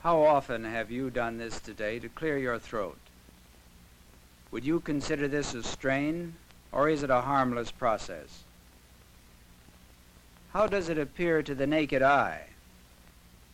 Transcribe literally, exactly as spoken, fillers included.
How often have you done this today to clear your throat? Would you consider this a strain, or is it a harmless process? How does it appear to the naked eye?